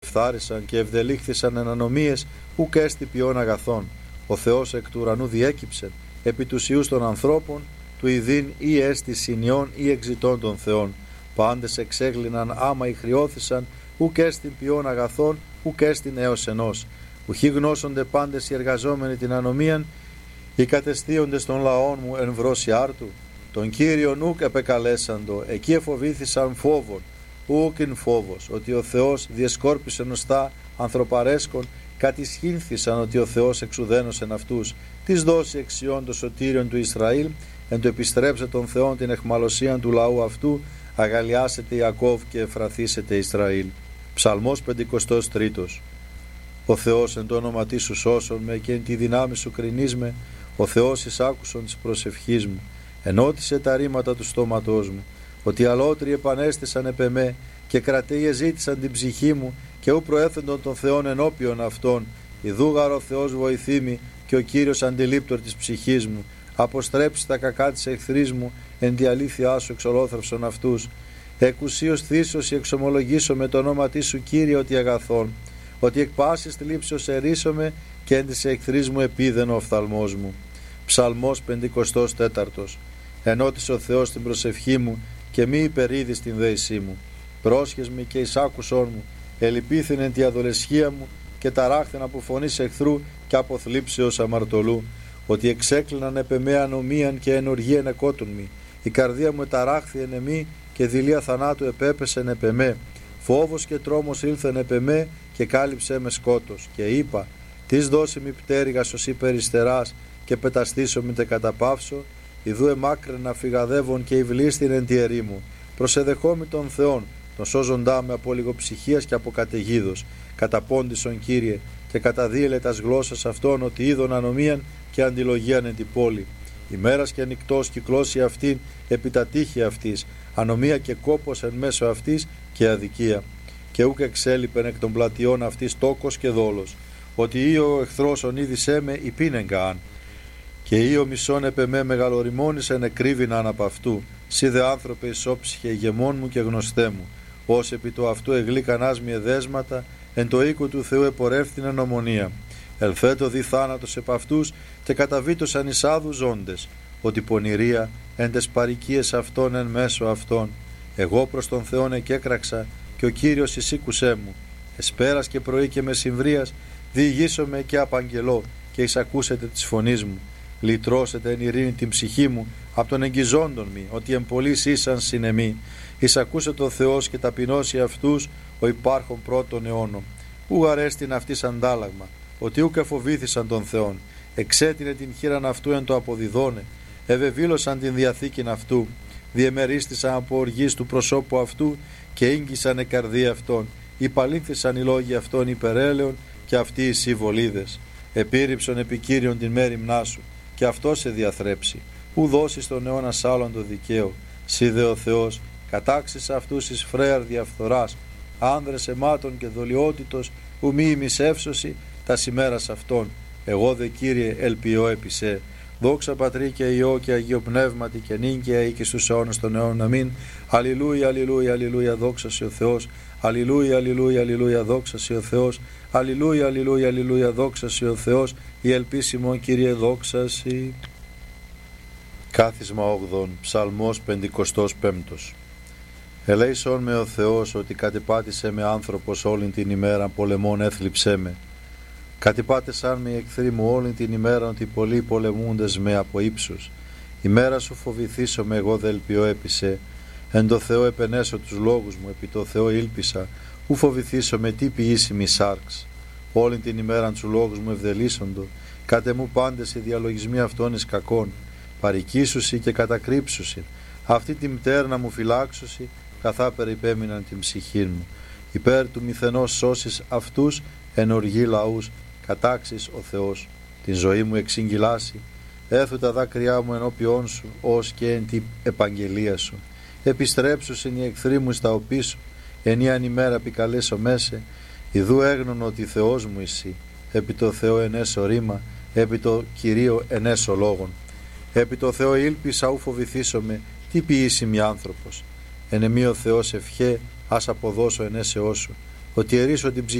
εφθάρισαν και ευδελήχθησαν εν ανομίες, ουκ έστι ποιόν αγαθών. Ο Θεός εκ του ουρανού διέκυψεν, επί τους ιούς των ανθρώπων, του ειδήν ή έστι συνιών ή εξητών των Θεών. Πάντες εξέγλυναν άμα ηχριώθησαν, ουκ έστιν ποιόν αγαθών, ουκ έστιν έως ενός. Ουχή γνώσονται πάντες οι εργαζόμενοι την ανομίαν, οι κατεστίοντες των λαών μου εν βρώσει άρτου. Τον Κύριον ουκ επεκαλέσαντο, εκεί εφοβήθησαν φόβον, ουκ ειν φόβος, ότι ο Θεός διεσκόρπισε νοστά ανθρωπαρέσκον, κατησχύνθησαν ότι ο Θεός εξουδένωσεν αυτούς. Της δώσει εξιών το σωτήριον του Ισραήλ, εν το επιστρέψε των Θεών την εχμαλωσίαν του λαού αυτού, αγαλιάσετε Ιακώβ και εφραθήσετε Ισραήλ. Ψαλμός 53. Ο Θεός εν το όνομα Τί σου σώσον με και εν τη δυνάμει σου κρινείς με, ο Θεός εισάκουσον της προσευχής μου, ενώτισε τα ρήματα του στόματός μου, ότι αλότριοι επανέστησαν επ' εμέ και κρατέοι εζήτησαν την ψυχή μου και ου προέθεντον των Θεών ενώπιον αυτών, ιδούγαρο ο Θεός βοηθήμη και ο Κύριος αντιλήπτορ της ψυχής μου, αποστρέψει τα κακά της εχθρής μου, εν τη αλήθειά σου εξολόθρευσον αυτούς. Εκουσίως θύσος εξομολογήσω με το όνομα Τί σου Κύριε ότι αγαθών, ότι εκ πάσης θλίψεως ερίσομαι και εν της εχθρής μου επίδεν ο οφθαλμός μου. Ψαλμός 54. Ενώτησε ο Θεός την προσευχή μου και μη υπερίδεις την δέησή μου. Πρόσχες με και εισάκουσόν μου, ελυπήθην εν τη αδολεσχία μου και ταράχθεν από φωνής εχθρού και από θλίψεως αμαρτωλού, ότι εξέκλειναν επ' εμέ ανομίαν και ενοργίαν εκότουν μη. Η καρδία μου εταράχθη εν εμή και δειλία θανάτου επέπεσεν επ' εμέ. Φόβος και τρόμος ήλθεν επ' εμέ και κάλυψέ με σκότος. Και είπα, τις δώσει μη πτέρυγα σωσή περιστεράς και πεταστήσω μη τε καταπαύσω, ιδού εμάκραινα φυγαδεύων και υβλίστην εν τη ερήμου. Προσεδεχόμη των Θεών, τον σώζοντά με από λιγοψυχίας και από καταιγίδος. Καταπόντισον Κύριε και καταδίελε τας γλώσσας αυτών ότι είδων ανομίαν και αντιλογίαν εν την πόλη. Ημέρας και νυκτός κυκλώσει αυτήν επί τα τείχη αυτής, ανομία και κόπος εν μέσω αυτής και αδικία. Και ούκ εξέλιπεν εκ των πλατιών αυτής τόκος και δόλος, ότι ή ο εχθρός ονείδησέ με υπήνεγκα αν, και ή ο μισόν επ' εμέ μεγαλοριμόνησεν εκρύβηναν απ' αυτού. Σύ δε άνθρωπε ισόψυχε ηγεμόν μου και γνωστέ μου, ως επί το αυτού εγλίκανάς μη εδέσματα, εν το οίκο του Θεού επορεύθυνεν ομονία. Ελθέτω δι θάνατος επ' αυτούς και καταβήτωσαν εισάδου ζώντες, ότι πονηρία εν τες παροικίες αυτών εν μέσω αυτών. Εγώ προς τον Θεόν εκέκραξα και ο Κύριος εισήκουσέ μου. Εσπέρας και πρωί και μεσημβρίας διηγήσομαι και απαγγελώ και εισακούσετε της φωνής μου. Λυτρώσετε εν ειρήνη την ψυχή μου από τον εγγυζόντων μη, ότι εμπολείς ήσαν συνεμή. Εισακούσε το Θεός και ταπεινώσει αυτούς ο υπάρχον πρώτων αιώνων. Ου αρέστην αυτής αντάλλαγμα, ότι ούκ εφοβήθησαν τον Θεόν. Εξέτεινε την χείραν αυτού εν το αποδιδώνε. Ευεβήλωσαν την διαθήκην αυτού. Διεμερίστησαν από οργής του προσώπου αυτού και ήγγισαν η καρδία αυτών. Υπαλήθησαν οι λόγοι αυτών υπερέλεων και αυτοί οι συμβολίδες. Επίρρηψον επικύριον την μέριμνά σου και αυτό σε διαθρέψει. Ου δώσεις τον αιώνα σ' άλλον το δικαίο. Σύ δε ο Θεός κατάξεις αυτούς εις φρέαρ διαφθοράς, άνδρες αιμάτων και δολιότητος, ου μη ημισεύσωση τα ημέρας αυτών. Εγώ δε Κύριε ελπιώ επί σε. Δόξα Πατρί και Υιό και Αγίο Πνεύματι και νυν και αεί και στους αιώνας των αιώνων. Αμήν. Αλληλούια, αλληλούια, αλληλούια, δόξα σε ο Θεός. Αλληλούια, αλληλούια, αλληλούια, δόξα σε ο Θεός. Αλληλούια, αλληλούια, αλληλούια, δόξα σε ο Θεός. Η ελπίσιμο Κύριε δόξα σοι. Κάθισμα 8, Ψαλμός 55. Ελέησον με ο Θεός ότι κατεπάτησε με άνθρωπος όλην την ημέρα, πολεμών έθλιψέ με. Κατεπάτησαν με οι εχθροί μου όλην την ημέρα, ότι πολλοί πολεμούντες με από ύψους. Ημέρα σου φοβηθήσω με, εγώ δε ελπιώ έπισε. Εν το Θεό επενέσω τους λόγους μου, επί το Θεό ήλπισα. Ου φοβηθήσω με τι ποιήσιμη σάρξ. Όλην την ημέραν του λόγους μου ευδελίσσοντο. Κάτε μου πάντες οι διαλογισμοί αυτών εις κακών. Παρικήσουσι και κατακρύψουσι. Αυτή τη μητέρνα μου φυλάξουσι, καθά περιπέμειναν την ψυχή μου. Υπέρ του μηθενός σώσεις αυτούς, εν οργή λαούς, κατάξεις ο Θεός. Την ζωή μου εξηγγυλάσει, έθου τα δάκρυά μου ενώπιόν σου, ως και εν την επαγγελία σου. Επιστρέψουσιν οι εχθροί μου στα οπίσω, ενίαν ημέρα επικαλέσω μέσε, ιδού έγνων ότι Θεός μου εσύ. Επί το Θεό ενέσω ρήμα, επί το Κυρίο ενέσω λόγων. Επί το Θεό ήλπισα, ου φοβηθήσομαι, τι ποιήσιμη άνθρωπος. Εν εμή ο Θεός ευχέ, ας αποδώσω ενέσεώς σου, ότι ερίσω την ψυχή